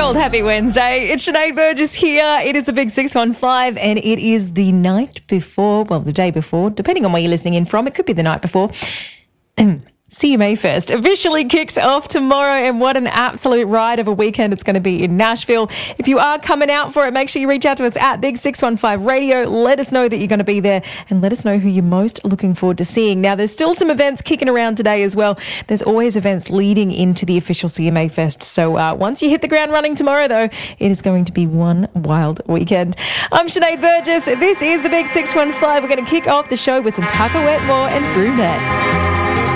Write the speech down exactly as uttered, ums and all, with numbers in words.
old happy Wednesday. It's Sinead Burgess here. It is the Big six one five and it is the night before, well, the day before, depending on where you're listening in from. It could be the night before. C M A Fest officially kicks off tomorrow, and what an absolute ride of a weekend it's going to be in Nashville. If you are coming out for it, make sure you reach out to us at Big six one five Radio. Let us know that you're going to be there and let us know who you're most looking forward to seeing. Now, there's still some events kicking around today as well. There's always events leading into the official C M A Fest. So uh, once you hit the ground running tomorrow, though, it is going to be one wild weekend. I'm Sinead Burgess. This is the Big six one five. We're going to kick off the show with some Tucker Wetmore and Brunette.